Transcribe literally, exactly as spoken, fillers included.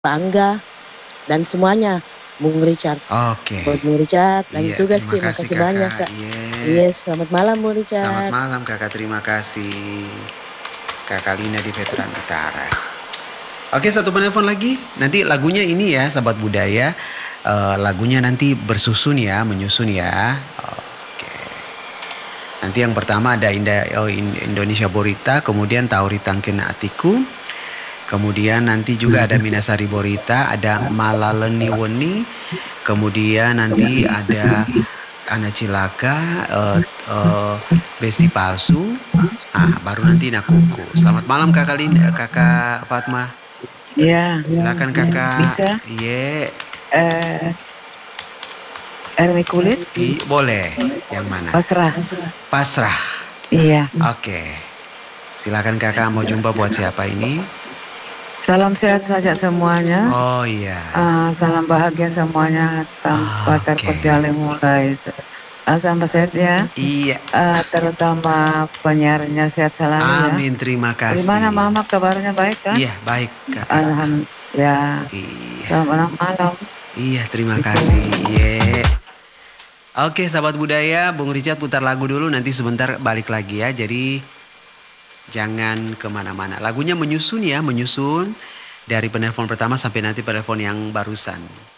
Pak Angga, dan semuanya, Bung Richard. Oke. Buat Bung Richard, lanjut Iya, tugas terima Ki, kasih makasih banyak Kakak, Sa iya. yes, selamat malam Bung Selamat Richard. malam Kakak, terima kasih. Kakak Lina di Veteran Utara. Oke, satu penelpon lagi. Nanti lagunya ini ya, sahabat budaya. Uh, lagunya nanti bersusun ya, menyusun ya. Oke. Nanti yang pertama ada Inda, oh, Indonesia Borita, kemudian Tauri Tangkena Atiku. Kemudian nanti juga ada Minasari Borita, ada Malaleni Weni. Kemudian nanti ada Ana Cilaka, uh, uh, Besti Palsu. Ah, baru nanti Nakuku. Selamat malam Kakak Linda, Kakak Fatma. Iya. Silakan Kakak. Bisa? Iya. Eh, Ermi Kulit? I, boleh. Yang mana? Pasrah. Pasrah. Iya. Oke. Silakan Kakak, mau jumpa buat siapa ini? Salam sehat saja semuanya. Oh iya. Uh, salam bahagia semuanya tanpa okay. terkecuali mulai. Uh, sampai sehat ya. Iya. Uh, terutama penyiarnya sehat selalu Amin, ya. Amin, terima kasih. Gimana Mama, kabarnya baik kan? Iya, baik Kakak. Alhamdulillah. Iya. Selamat malam. Iya, terima kasih. Iya. Oke, sahabat budaya, Bung Richard putar lagu dulu, nanti sebentar balik lagi ya. Jadi jangan kemana-mana. Lagunya menyusun ya, menyusun dari penelpon pertama sampai nanti penelpon yang barusan.